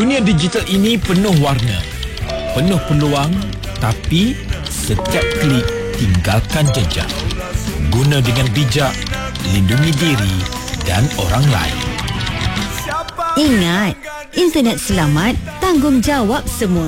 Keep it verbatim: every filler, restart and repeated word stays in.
Dunia digital ini penuh warna, penuh peluang, tapi setiap klik tinggalkan jejak. Guna dengan bijak, lindungi diri dan orang lain. Ingat, internet selamat, tanggungjawab semua.